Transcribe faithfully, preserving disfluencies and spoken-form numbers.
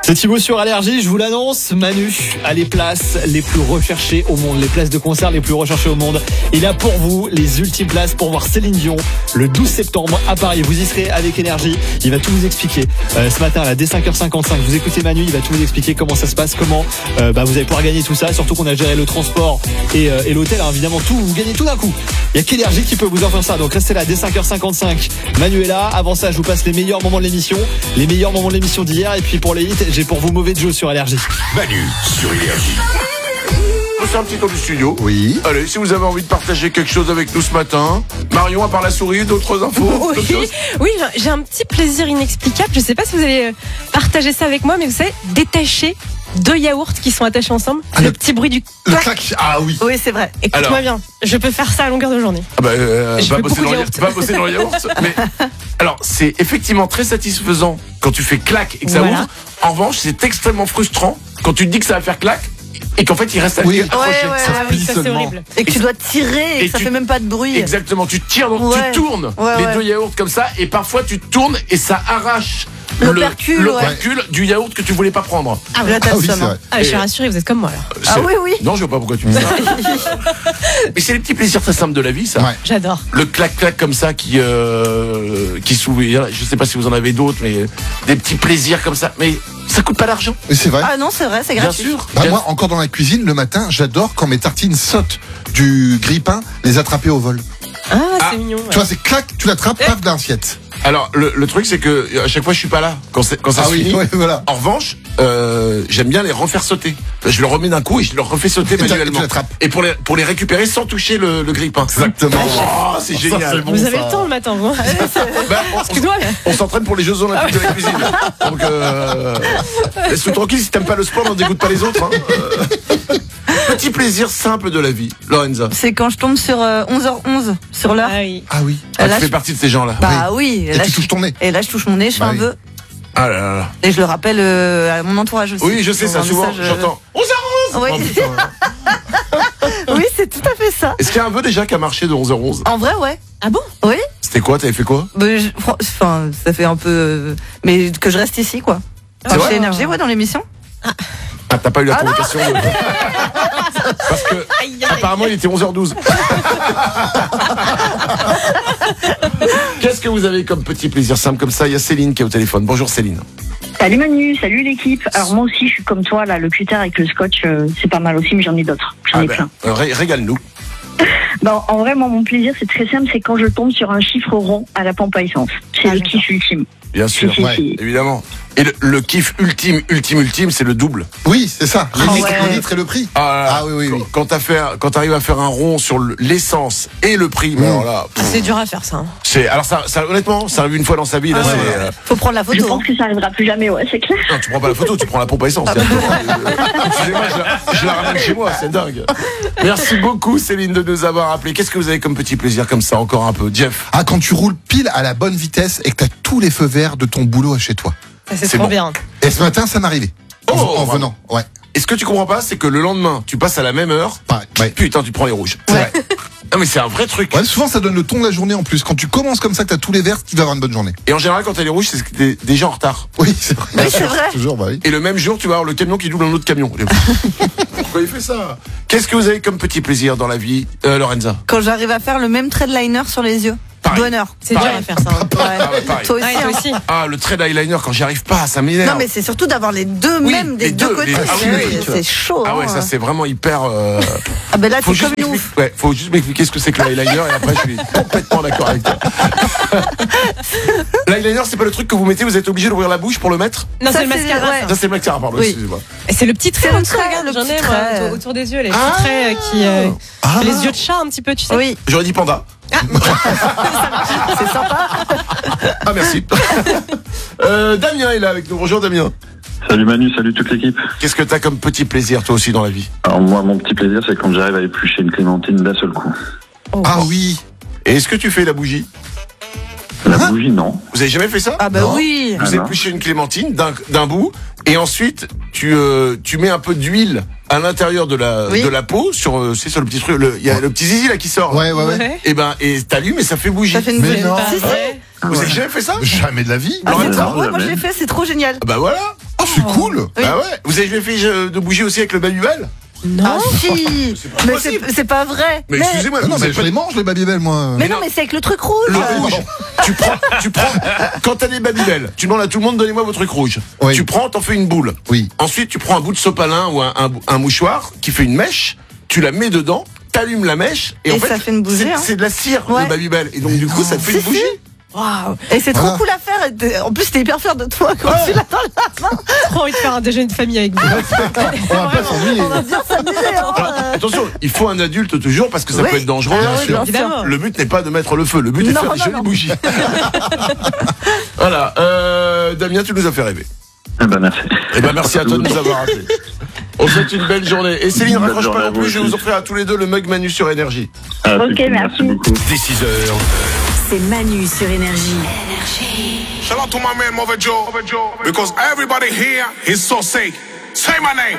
C'est Thibaut sur Allergie, je vous l'annonce, Manu a les places les plus recherchées au monde, les places de concert les plus recherchées au monde. Il a pour vous les ultimes places pour voir Céline Dion le douze septembre à Paris. Vous y serez avec Énergie, il va tout vous expliquer. Euh, ce matin là, dès cinq heures cinquante-cinq, vous écoutez Manu, il va tout vous expliquer comment ça se passe, comment euh, bah, vous allez pouvoir gagner tout ça, surtout qu'on a géré le transport et, euh, et l'hôtel, hein, évidemment tout, vous gagnez tout d'un coup. Il n'y a qu'Énergie qui peut vous offrir ça, donc restez là dès cinq heures cinquante-cinq. Manu est là, avant ça je vous passe les meilleurs moments de l'émission, les meilleurs moments de l'émission d'hier, et puis pour les hits, j'ai pour vous Mauvais Joe sur Allergie. Manu sur Énergie. On fait un petit tour du studio. Oui. Allez, si vous avez envie de partager quelque chose avec nous ce matin. Marion, à part la souris, d'autres infos? Oui, oui, j'ai un petit plaisir inexplicable. Je ne sais pas si vous allez partager ça avec moi, mais vous savez, détacher deux yaourts qui sont attachés ensemble. Ah, le, le petit bruit du Le clac. clac. Ah oui. Oui, c'est vrai. Écoute-moi Alors. bien. Je peux faire ça à longueur de journée. Ah bah, euh, Je va, fais bosser beaucoup dans de le, yaourt. va bosser dans le yaourt. Mais alors, c'est effectivement très satisfaisant quand tu fais clac et que ça Voilà. ouvre. En revanche, c'est extrêmement frustrant quand tu te dis que ça va faire clac et qu'en fait, il reste à Oui. accroché. Ouais, ouais, Ça Ah se oui, plie ça c'est seulement. horrible. Et que tu dois tirer et, Et que ça tu- fait même pas de bruit. Exactement, tu tires, donc Ouais. tu tournes Ouais, les ouais. deux yaourts comme ça, et parfois tu tournes et ça arrache le- L'opercule, l'opercule du yaourt que tu voulais pas prendre. Ah, Là, t'as Ah le oui, c'est seum, hein. vrai. Ah, je suis Et- rassurée, vous êtes comme moi alors. Ah C'est- oui, oui. Non, je vois pas pourquoi tu me dis ça. Mais c'est les petits plaisirs très simples de la vie, ça. Ouais. J'adore. Le clac-clac comme ça qui, euh, qui s'ouvre. Je sais pas si vous en avez d'autres, mais des petits plaisirs comme ça. Mais ça coûte pas d'argent. Et c'est vrai. Ah non, c'est vrai, c'est Bien gratuit. sûr. Bah, Bien- moi, encore dans la cuisine, le matin, j'adore quand mes tartines sautent du grille-pain, les attraper au vol. Ah, Ah, c'est mignon. ouais. Tu vois, c'est clac, tu l'attrapes, paf, dans l'assiette. Alors, le, le truc, c'est que à chaque fois, je suis pas là quand, c'est- quand ça Ah se oui, finit. ouais, voilà. En revanche, euh, j'aime bien les refaire sauter. Je le remets d'un coup et je le refais sauter Et t'as- manuellement. tu l'attrapes. Et pour les, pour les récupérer sans toucher le, le grille-pain. Exactement. Oh, c'est Ça, génial. c'est bon, Vous avez ça. le temps le matin, vous. Bah, on- Excuse-moi, mais- on s'entraîne pour les Jeux Olympiques de la cuisine. Donc, euh, laisse-nous tranquille, si t'aimes pas le sport, n'en dégoûte pas les autres. Hein. Euh, Petit plaisir simple de la vie, Lorenza. C'est quand je tombe sur euh, onze heures onze, sur l'heure. Ah oui. Ah oui. Ah, là, tu fais je- partie de ces gens-là. Bah oui. Et là, tu je- touches ton nez. Et là, je touche mon nez, je fais Bah un oui. vœu. Ah là là. Et je le rappelle euh, à mon entourage aussi. Oui, je sais Dans ça, un souvent, message, euh, j'entends. onze heures onze. Oui. Oh, putain. Oui, c'est tout à fait ça. Est-ce qu'il y a un vœu déjà qui a marché de onze heures onze? En vrai, ouais. Ah bon? Oui. C'était quoi? T'avais fait quoi? Bah, je- fran- Enfin, ça fait un peu. euh, Mais que je reste ici, quoi. Enfin, vrai chez Énergie, ouais, dans l'émission. Ah, t'as pas eu la convocation de- Parce que Aïe, aïe. apparemment il était onze heures douze. Qu'est-ce que vous avez comme petit plaisir simple comme ça? Il y a Céline qui est au téléphone. Bonjour Céline. Salut Manu, salut l'équipe. Alors moi aussi je suis comme toi là, le cutter avec le scotch, euh, c'est pas mal aussi, mais j'en ai d'autres. J'en Ah ai ben, plein. euh, ré- Régale-nous. Bon, en vrai, moi mon plaisir c'est très simple, c'est quand je tombe sur un chiffre rond à la pompe à essence. C'est Ah, le j'adore. kiff ultime. Bien sûr. Si, si, ouais. si. Évidemment. Et le, le kiff ultime, ultime, ultime, c'est le double. Oui, c'est ça. Les Ah litres, ouais. les litres et le prix. Ah, Ah oui, oui, quand, oui. Quand t'as fait, un- quand t'arrives à faire un rond sur le- l'essence et le prix, mais Mmh. alors là, pff, C'est dur à faire ça. hein. c'est, alors ça, ça, honnêtement, ça arrive une fois dans sa vie. Là, Ah ouais. c'est, euh, Faut prendre la Je photo. pense hein. que ça arrivera plus jamais, ouais, c'est clair. non, tu prends pas la photo, tu prends la pompe à essence. directement. Euh, Excusez-moi, je la, je la ramène chez moi, c'est dingue. Merci beaucoup Céline de nous avoir appelé. Qu'est-ce que vous avez comme petit plaisir comme ça, encore un peu, Jeff? Ah, quand tu roules pile à la bonne vitesse et que t'as tous les feux verts de ton boulot à chez toi. Ça, C'est C'est trop bon. bien. Et ce matin, ça m'est arrivé. En, Oh, en bravo. venant, ouais. Et ce que tu comprends pas, c'est que le lendemain, tu passes à la même heure. Ouais, ouais. Putain, tu prends les rouges. Ouais. Non mais c'est un vrai truc. Ouais, souvent ça donne le ton de la journée en plus. Quand tu commences comme ça, que t'as tous les verts, tu vas avoir une bonne journée. Et en général, quand t'as les rouges, c'est que t'es déjà en retard. Oui, c'est vrai. Oui, c'est vrai. Toujours, bah oui. Et le même jour, tu vas avoir le camion qui double un autre camion. Pourquoi il fait ça? Qu'est-ce que vous avez comme petit plaisir dans la vie, euh, Lorenza? Quand j'arrive à faire le même trait de liner sur les yeux. Pareil. Bonheur. C'est dur Pareil. à faire ça. hein. Ouais. Ah ouais, pareil. Toi aussi. Ouais, toi hein. aussi. Ah, le trait d'eyeliner, quand j'y arrive pas, ça m'énerve. Non, mais c'est surtout d'avoir les deux Oui, mêmes des les deux, deux, côtés. les- ah C'est- oui, oui, c'est chaud. Ah ouais, hein. ça c'est vraiment hyper. Euh... Ah ben là, Faut t'es juste comme une m'expliquer- ouf. ouais, faut juste m'expliquer ce que c'est que l'eyeliner et après je suis complètement d'accord avec toi. L'eyeliner, c'est pas le truc que vous mettez, vous êtes obligé d'ouvrir la bouche pour le mettre? Non, Ça, c'est le c'est- mascara. ouais. ça. Ça c'est le mascara, pardon, Oui. excusez-moi. Et c'est le petit trait C'est le en dessous, trait, regarde, le j'en petit ai moi, trait. autour, autour des yeux, les Ah. petits traits euh, qui. euh, Ah. Les yeux de chat un petit peu, tu sais. Oui, J'aurais dit panda. c'est sympa. Ah merci. euh, Damien est là avec nous. Bonjour Damien. Salut Manu, salut toute l'équipe. Qu'est-ce que t'as comme petit plaisir toi aussi dans la vie? Alors moi, mon petit plaisir, c'est quand j'arrive à éplucher une clémentine d'un seul coup. Oh. Ah oui. Et est-ce que tu fais la bougie? La Hein bougie, non. Vous avez jamais fait ça? Ah bah Non. oui. Vous Ah non. épluchez une clémentine d'un d'un bout et ensuite tu euh, tu mets un peu d'huile à l'intérieur de la Oui. de la peau sur euh, c'est sur le petit truc le il y a le petit zizi là qui sort. Ouais, ouais, ouais. Ouais. Et ben et t'allumes et ça fait bougie. Ça fait une Mais bougie. non. Si, si. Ouais. Vous avez jamais fait ça? Jamais de la vie. Ah, c'est Lorenza, trop- ouais, moi je jamais. l'ai fait, c'est trop génial. Ah bah voilà. Oh, C'est cool. Bah ouais. Vous avez jamais fait euh, de bougie aussi avec le Babybel? Non. Ah si. pas Mais possible. c'est c'est pas vrai. Mais excusez-moi, Ah non, vous mais avez je pas- les mange, les Babybel, moi. Mais Mais non, non. mais c'est avec le truc rouge. Le Ah, rouge. tu prends, tu prends, quand t'as des Babybel, tu demandes à tout le monde, donnez-moi vos trucs rouges. Oui. Tu prends, t'en fais une boule. Oui. Ensuite, tu prends un bout de sopalin ou un, un, un mouchoir qui fait une mèche, tu la mets dedans, t'allumes la mèche, et, Et en fait, ça fait une bougie, c'est, hein. c'est de la cire, Ouais. le Babybel. Et donc, du coup, ça te fait une Si, si. bougie. Waouh. Et c'est trop Voilà. cool à faire. et t'es- En plus, t'es hyper fier de toi quand Ouais. tu l'as dans la main. Trop envie de faire un déjeuner de famille avec vous. On va pas s'ennuyer. On va bien s'amuser. Hein. Alors, attention, il faut un adulte toujours parce que ça Oui. peut être dangereux. Ah bien oui, sûr. bien Évidemment. Le but n'est pas de mettre le feu, le but est de Non, faire des non, jolies non. bougies. Voilà, euh, Damien, tu nous as fait rêver. Eh ben, merci. Eh ben, merci à toi de nous avoir appelés. On vous souhaite une belle journée. Et Céline, Une belle raccroche pas journée non à vous plus, je vais aussi. vous offrir à tous les deux le mug Manu sur Énergie. Ah, Ok, c'est cool, merci. beaucoup. Dès six heures. C'est Manu sur Énergie. Shout out to my man Mother Joe, because everybody here is so sick. Say my name.